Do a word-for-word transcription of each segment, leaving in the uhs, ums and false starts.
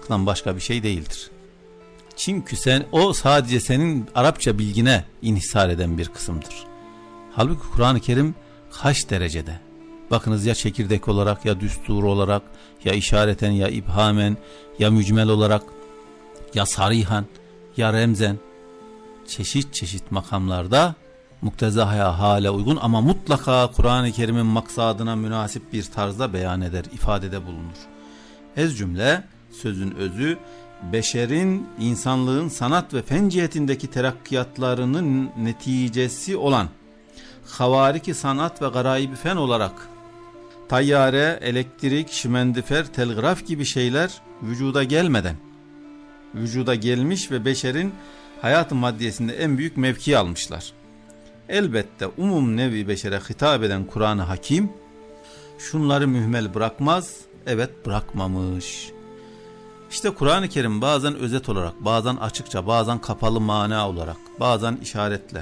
yapmaktan başka bir şey değildir. Çünkü sen o sadece senin Arapça bilgine inhisar eden bir kısımdır. Halbuki Kur'an-ı Kerim kaç derecede? Bakınız, ya çekirdek olarak, ya düstur olarak, ya işareten, ya ibhamen, ya mücmel olarak, ya sarihan, ya remzen, çeşit çeşit makamlarda muktezahaya hale uygun ama mutlaka Kur'an-ı Kerim'in maksadına münasip bir tarzda beyan eder, ifadede bulunur. Ez cümle, sözün özü, beşerin, insanlığın sanat ve fen cihetindeki terakkiyatlarının neticesi olan havariki sanat ve garaib-i fen olarak tayyare, elektrik, şimendifer, telgraf gibi şeyler vücuda gelmeden vücuda gelmiş ve beşerin hayat-ı maddiyesinde en büyük mevki almışlar. Elbette umum nevi beşere hitap eden Kur'an-ı Hakim şunları mühmel bırakmaz, evet bırakmamış. İşte Kur'an-ı Kerim bazen özet olarak, bazen açıkça, bazen kapalı mana olarak, bazen işaretle,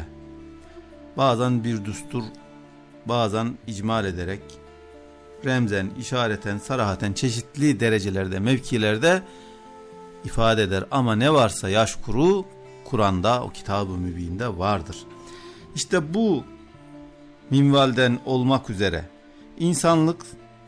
bazen bir düstur, bazen icmal ederek, remzen, işareten, sarahaten çeşitli derecelerde, mevkilerde ifade eder. Ama ne varsa yaşkuru Kur'an'da, o Kitab-ı Mübin'de vardır. İşte bu minvalden olmak üzere insanlık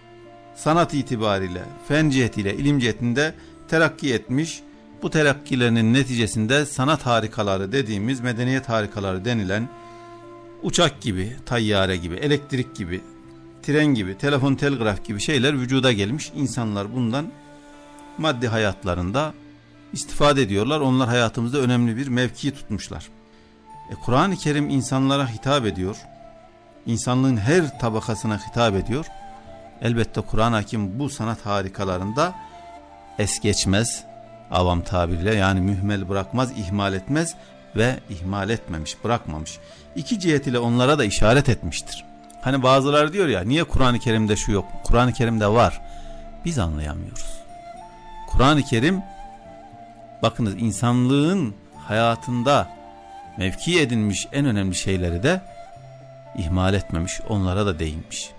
sanat itibariyle, fen cihetiyle, ilim cihetinde terakki etmiş. Bu terakkilerinin neticesinde sanat harikaları dediğimiz, medeniyet harikaları denilen uçak gibi, tayyare gibi, elektrik gibi, tren gibi, telefon, telgraf gibi şeyler vücuda gelmiş. İnsanlar bundan maddi hayatlarında istifade ediyorlar. Onlar hayatımızda önemli bir mevki tutmuşlar. E, Kur'an-ı Kerim insanlara hitap ediyor. İnsanlığın her tabakasına hitap ediyor. Elbette Kur'an-ı Hakim bu sanat harikalarında es geçmez, avam tabiriyle, yani mühmel bırakmaz, ihmal etmez ve ihmal etmemiş, bırakmamış. İki cihet ile onlara da işaret etmiştir. Hani bazıları diyor ya, niye Kur'an-ı Kerim'de şu yok? Kur'an-ı Kerim'de var. Biz anlayamıyoruz. Kur'an-ı Kerim, bakınız, insanlığın hayatında mevki edinmiş en önemli şeyleri de ihmal etmemiş, onlara da değinmiş.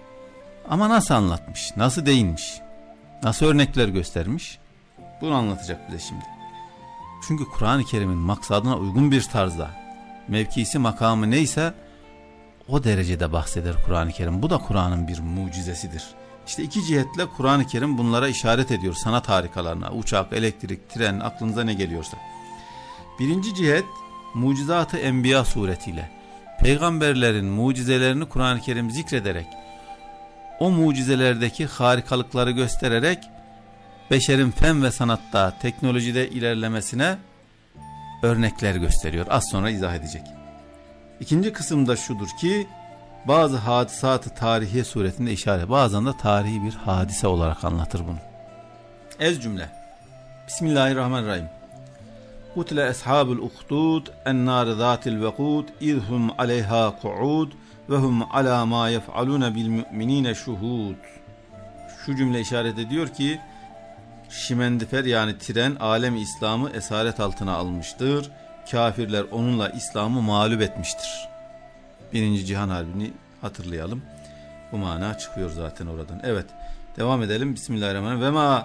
Ama nasıl anlatmış, nasıl değinmiş, nasıl örnekler göstermiş? Bunu anlatacak bize şimdi. Çünkü Kur'an-ı Kerim'in maksadına uygun bir tarzda, mevkisi, makamı neyse o derecede bahseder Kur'an-ı Kerim. Bu da Kur'an'ın bir mucizesidir. İşte iki cihetle Kur'an-ı Kerim bunlara işaret ediyor, sanat harikalarına, uçak, elektrik, tren, aklınıza ne geliyorsa. Birinci cihet, mucizat-ı enbiya suretiyle, peygamberlerin mucizelerini Kur'an-ı Kerim zikrederek, o mucizelerdeki harikalıkları göstererek beşerin fen ve sanatta, teknolojide ilerlemesine örnekler gösteriyor. Az sonra izah edecek. İkinci kısımda şudur ki, bazı hadisatı tarihi suretinde işaret, bazen de tarihi bir hadise olarak anlatır bunu. Ez cümle. Bismillahirrahmanirrahim. Kutile eshabul uhdud ennâr zâtil vekûd izhum aleyhâ ku'ud ve hum alâ mâ yef'alûne bil mü'minîne şuhûd. Şu cümle işaret ediyor ki, şimendifer yani tren alem İslam'ı esaret altına almıştır. Kafirler onunla İslam'ı mağlup etmiştir. Birinci Cihan Harbi'ni hatırlayalım. Bu mana çıkıyor zaten oradan. Evet, devam edelim. Bismillahirrahmanirrahim. Ve ma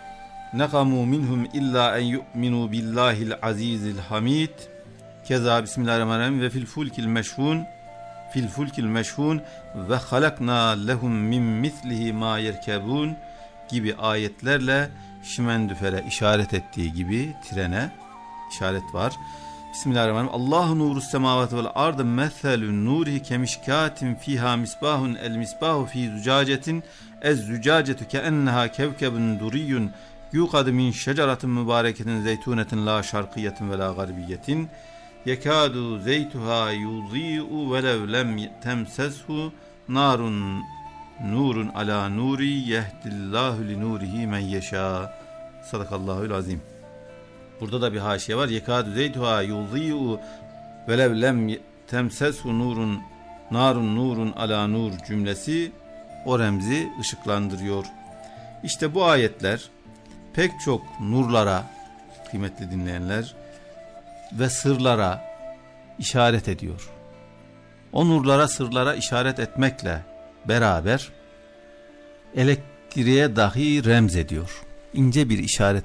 nekamu minhum illa en yu'minu billahil azizil hamid. Keza Bismillahirrahmanirrahim. Ve fil fulkil meşhun fil fulkil meşhun ve halakna lehum min mislihi ma yerkebun gibi ayetlerle şimendüfere işaret ettiği gibi trene işaret var. Bismillahirrahmanirrahim. Allahu nuru semavati vel ardı methelun nurihi kemişkatin fiha misbahun el misbahu fi zucacetin ez zucacetu keenneha kevkebun duriyun yuqad min şeceratin mübareketin zeytunetin la şarkiyetin ve la garbiyetin yekadu zeytuha yuzi'u velev lem temseshu narun nurun ala nuri yehdillahu li nurihi men yeşâ. Sadakallahul azim. Burada da bir haşiye var. Yekadu zeytuha yuzi'u velev lem temseshu nurun narun nurun ala nur cümlesi o remzi ışıklandırıyor. İşte bu ayetler pek çok nurlara, kıymetli dinleyenler, ve sırlara işaret ediyor. O nurlara, sırlara işaret etmekle beraber elektriğe dahi remz ediyor. İnce bir işaret